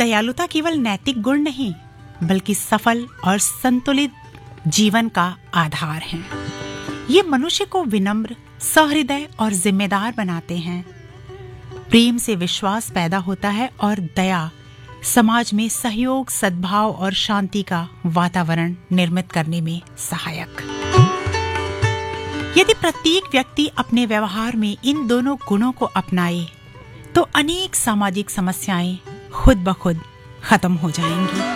दयालुता केवल नैतिक गुण नहीं, बल्कि सफल और संतुलित जीवन का आधार है। ये मनुष्य को विनम्र, सहृदय और जिम्मेदार बनाते हैं। प्रेम से विश्वास पैदा होता है और दया समाज में सहयोग, सद्भाव और शांति का वातावरण निर्मित करने में सहायक। यदि प्रत्येक व्यक्ति अपने व्यवहार में इन दोनों गुणों को अपनाए तो अनेक सामाजिक समस्याएं खुद ब खुद खत्म हो जाएंगी।